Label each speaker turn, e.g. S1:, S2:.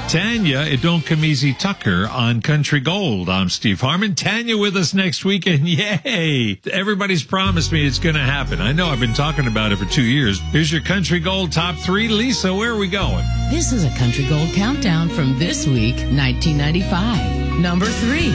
S1: Tanya, It Don't Come Easy Tucker on Country Gold. I'm Steve Harmon. Tanya with us next week, and yay! Everybody's promised me it's going to happen. I know I've been talking about it for 2 years. Here's your Country Gold Top 3. Lisa, where are we going?
S2: This is a Country Gold countdown from this week, 1995. Number 3.